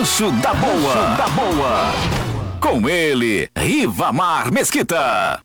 Rancho da Boa. Com ele, Rivamar Mesquita.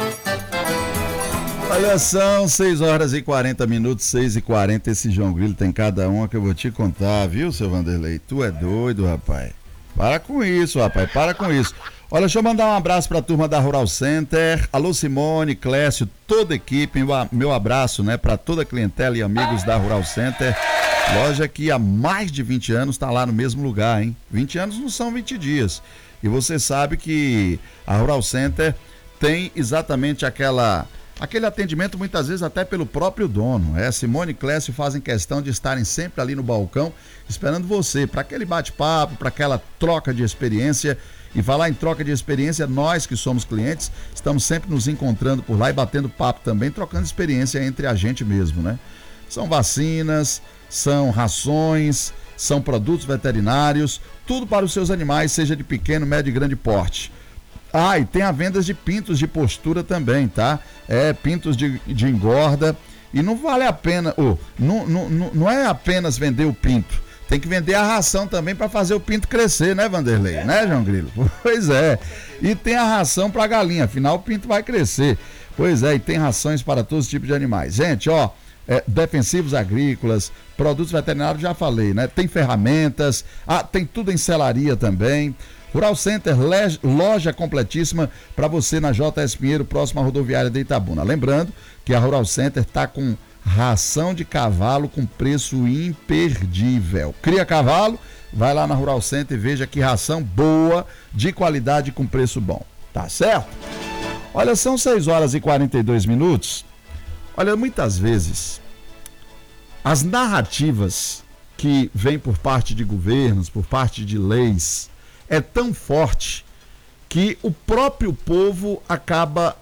Olha, são 6 horas e 40 minutos, 6h40. Esse João Grilo tem cada uma que eu vou te contar, viu, seu Vanderlei? Tu é doido, rapaz. Para com isso, rapaz, para com isso. Olha, deixa eu mandar um abraço pra turma da Rural Center. Alô, Simone, Clécio, toda a equipe. Meu abraço, né, pra toda a clientela e amigos da Rural Center. Loja que há mais de 20 anos tá lá no mesmo lugar, hein? 20 anos não são 20 dias. E você sabe que a Rural Center tem exatamente aquele atendimento, muitas vezes até pelo próprio dono. Simone e Clécio fazem questão de estarem sempre ali no balcão, esperando você, para aquele bate-papo, para aquela troca de experiência. E falar em troca de experiência, nós que somos clientes, estamos sempre nos encontrando por lá e batendo papo também, trocando experiência entre a gente mesmo, né? São vacinas, são rações, são produtos veterinários, tudo para os seus animais, seja de pequeno, médio e grande porte. E tem a venda de pintos de postura também, tá? Pintos de engorda. E não vale a pena, não é apenas vender o pinto. Tem que vender a ração também para fazer o pinto crescer, né, Vanderlei? Né, João Grilo? Pois é. E tem a ração para galinha, afinal o pinto vai crescer. Pois é, e tem rações para todos os tipos de animais. Gente, defensivos agrícolas, produtos veterinários, já falei, né? Tem ferramentas, tem tudo em selaria também. Rural Center, loja completíssima para você na JS Pinheiro, próxima à rodoviária de Itabuna. Lembrando que a Rural Center está com ração de cavalo com preço imperdível. Cria cavalo, vai lá na Rural Center e veja que ração boa, de qualidade com preço bom. Tá certo? Olha, são 6 horas e 42 minutos. Olha, muitas vezes as narrativas que vêm por parte de governos, por parte de leis, é tão forte que o próprio povo acaba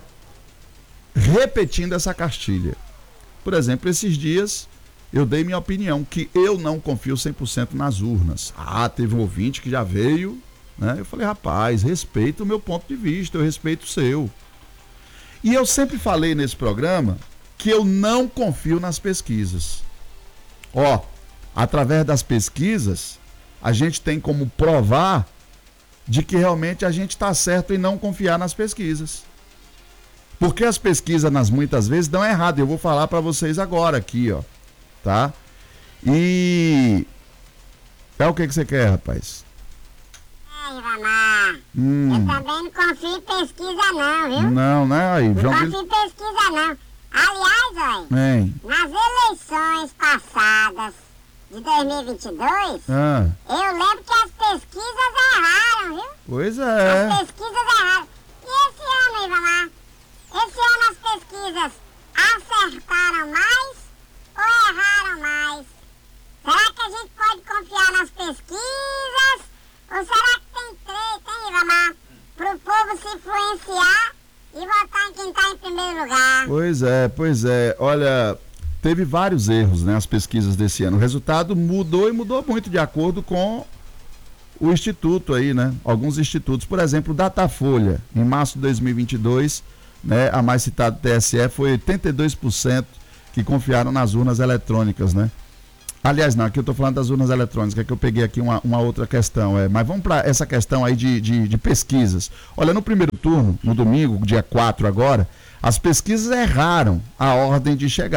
repetindo essa cartilha. Por exemplo, esses dias eu dei minha opinião, que eu não confio 100% nas urnas. Teve um ouvinte que já veio, né? Eu falei, rapaz, respeita o meu ponto de vista, eu respeito o seu. E eu sempre falei nesse programa que eu não confio nas pesquisas. Através das pesquisas, a gente tem como provar de que realmente a gente está certo em não confiar nas pesquisas. Porque as pesquisas, muitas vezes, dão errado. Eu vou falar para vocês agora aqui, tá? E... o que você quer, rapaz? Rivamar, eu também não confio em pesquisa não, viu? Não, né? Aí, não confio em pesquisa não. Aliás, nas eleições passadas de 2022, eu lembro que as pesquisas erraram, viu? Pois é. As pesquisas erraram. E esse ano, Rivamar? Esse ano as pesquisas acertaram mais ou erraram mais? Será que a gente pode confiar nas pesquisas? Ou será que tem, Rivamar, pro povo se influenciar e votar em quem está em primeiro lugar? Pois é. Olha, teve vários erros, né, as pesquisas desse ano. O resultado mudou e mudou muito de acordo com o instituto aí, né? Alguns institutos, por exemplo, o Datafolha, em março de 2022, né, a mais citada TSE, foi 82% que confiaram nas urnas eletrônicas, né? Aliás, não, aqui eu estou falando das urnas eletrônicas, que eu peguei aqui uma outra questão, mas vamos para essa questão aí de pesquisas. Olha, no primeiro turno, no domingo, dia 4 agora, as pesquisas erraram a ordem de chegada.